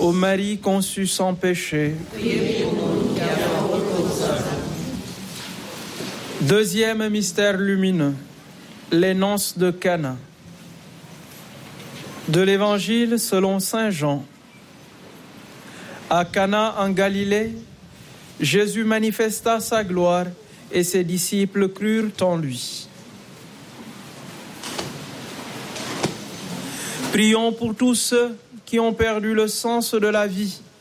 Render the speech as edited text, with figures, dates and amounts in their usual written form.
Ô Marie conçue sans péché. Priez pour nous qui avons recours au Satan. Deuxième mystère lumineux, les noces de Cana. De l'Évangile selon saint Jean. À Cana en Galilée, Jésus manifesta sa gloire et ses disciples crurent en lui. Prions pour tous ceux qui ont perdu le sens de la vie